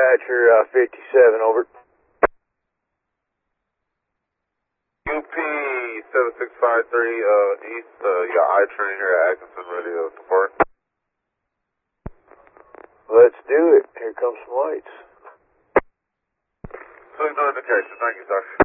dispatcher, 57, over. UP 7653 East, you got I-Train here at Atkinson, ready to support. Let's do it. Here comes some lights. Signal indication. Thank you, sir.